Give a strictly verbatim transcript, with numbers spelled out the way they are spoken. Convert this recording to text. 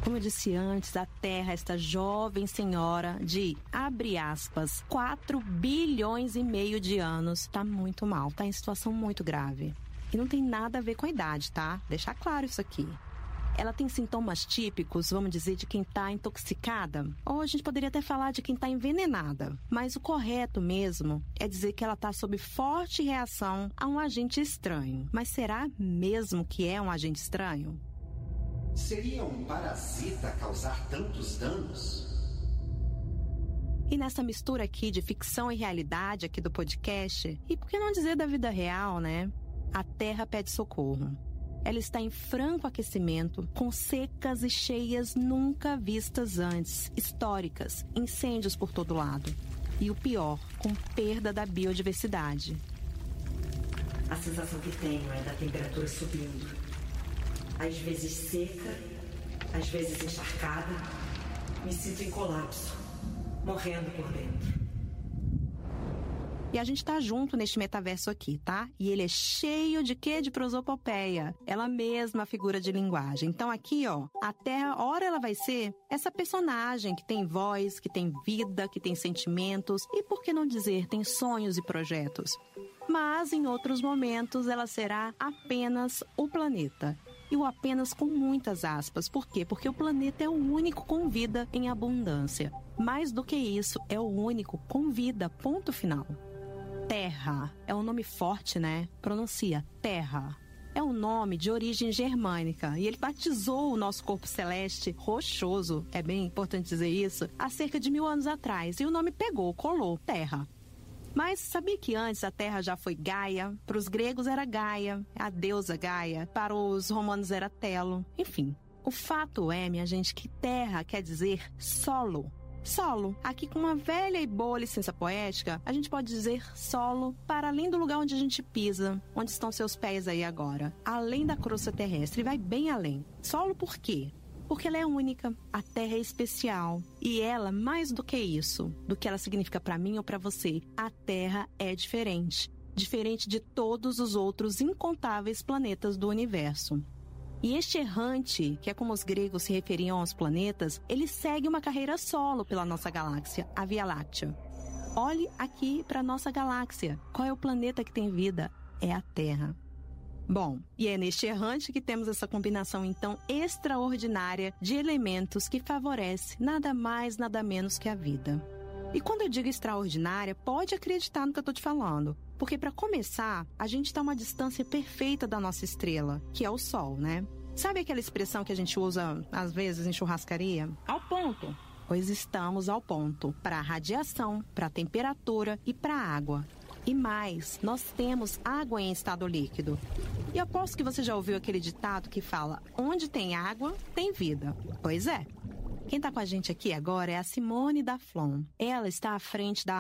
Como eu disse antes, a Terra, esta jovem senhora de, abre aspas, quatro bilhões e meio de anos, tá muito mal, tá em situação muito grave. E não tem nada a ver com a idade, tá? Deixar claro isso aqui. Ela tem sintomas típicos, vamos dizer, de quem tá intoxicada. Ou a gente poderia até falar de quem tá envenenada. Mas o correto mesmo é dizer que ela tá sob forte reação a um agente estranho. Mas será mesmo que é um agente estranho? Seria um parasita causar tantos danos? E nessa mistura aqui de ficção e realidade aqui do podcast, e por que não dizer da vida real, né? A Terra pede socorro. Ela está em franco aquecimento, com secas e cheias nunca vistas antes, históricas, incêndios por todo lado. E o pior, com perda da biodiversidade. A sensação que tenho é da temperatura subindo. Às vezes seca, às vezes encharcada. Me sinto em colapso, morrendo por dentro. E a gente tá junto neste metaverso aqui, tá? E ele é cheio de quê? De prosopopeia. Ela mesma a figura de linguagem. Então aqui, ó, a Terra, ora ela vai ser essa personagem que tem voz, que tem vida, que tem sentimentos e, por que não dizer, tem sonhos e projetos. Mas em outros momentos ela será apenas o planeta. E o apenas com muitas aspas. Por quê? Porque o planeta é o único com vida em abundância. Mais do que isso, é o único com vida, ponto final. Terra é um nome forte, né? Pronuncia Terra. É um nome de origem germânica e ele batizou o nosso corpo celeste rochoso, é bem importante dizer isso, há cerca de mil anos atrás. E o nome pegou, colou, Terra. Mas sabia que antes a Terra já foi Gaia? Para os gregos era Gaia, a deusa Gaia. Para os romanos era Telo. Enfim, o fato é, minha gente, que Terra quer dizer solo. Solo. Aqui, com uma velha e boa licença poética, a gente pode dizer solo para além do lugar onde a gente pisa, onde estão seus pés aí agora. Além da crosta terrestre, vai bem além. Solo por quê? Porque ela é única, a Terra é especial. E ela, mais do que isso, do que ela significa para mim ou para você, a Terra é diferente. Diferente de todos os outros incontáveis planetas do universo. E este errante, que é como os gregos se referiam aos planetas, ele segue uma carreira solo pela nossa galáxia, a Via Láctea. Olhe aqui para a nossa galáxia. Qual é o planeta que tem vida? É a Terra. Bom, e é neste errante que temos essa combinação, então, extraordinária de elementos que favorece nada mais, nada menos que a vida. E quando eu digo extraordinária, pode acreditar no que eu estou te falando. Porque, para começar, a gente está a uma distância perfeita da nossa estrela, que é o Sol, né? Sabe aquela expressão que a gente usa, às vezes, em churrascaria? Ao ponto. Pois estamos ao ponto para a radiação, para a temperatura e para a água. E mais, nós temos água em estado líquido. E aposto que você já ouviu aquele ditado que fala: onde tem água, tem vida. Pois é. Quem está com a gente aqui agora é a Simone da Flon. Ela está à frente da